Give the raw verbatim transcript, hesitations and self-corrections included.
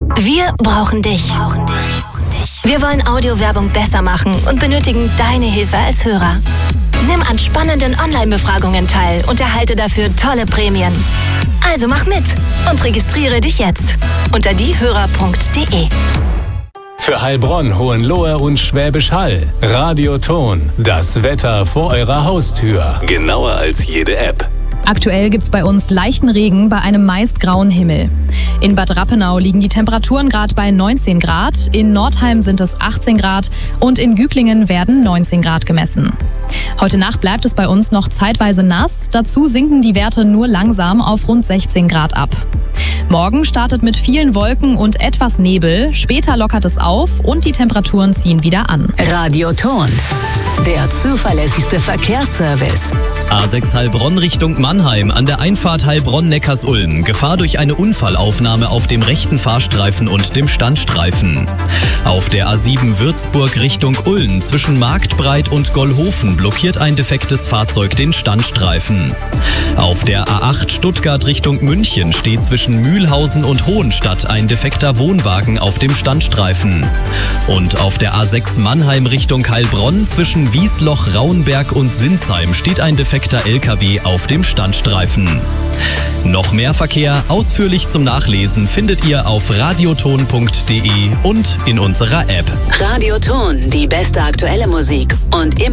Wir brauchen dich. Wir wollen Audiowerbung besser machen und benötigen deine Hilfe als Hörer. Nimm an spannenden Online-Befragungen teil und erhalte dafür tolle Prämien. Also mach mit und registriere dich jetzt unter diehörer punkt de. Für Heilbronn, Hohenlohe und Schwäbisch Hall. Radioton. Das Wetter vor eurer Haustür. Genauer als jede App. Aktuell gibt's bei uns leichten Regen bei einem meist grauen Himmel. In Bad Rappenau liegen die Temperaturen gerade bei neunzehn Grad, in Nordheim sind es achtzehn Grad und in Güglingen werden neunzehn Grad gemessen. Heute Nacht bleibt es bei uns noch zeitweise nass, dazu sinken die Werte nur langsam auf rund sechzehn Grad ab. Morgen startet mit vielen Wolken und etwas Nebel, später lockert es auf und die Temperaturen ziehen wieder an. Radioton, der zuverlässigste Verkehrsservice. A sechs Heilbronn Richtung Mannheim an der Einfahrt Heilbronn-Neckarsulm. Gefahr durch eine Unfallaufnahme auf dem rechten Fahrstreifen und dem Standstreifen. Auf der A sieben Würzburg Richtung Ulm zwischen Marktbreit und Gollhofen blockiert ein defektes Fahrzeug den Standstreifen. Auf der A acht Stuttgart Richtung München steht zwischen Mühlhausen und Hohenstadt ein defekter Wohnwagen auf dem Standstreifen. Und auf der A sechs Mannheim Richtung Heilbronn zwischen Wiesloch, Rauenberg und Sinsheim steht ein defekter L K W auf dem Standstreifen. Noch mehr Verkehr ausführlich zum Nachlesen findet ihr auf radioton punkt de und in unserer App. Radioton, die beste aktuelle Musik und immer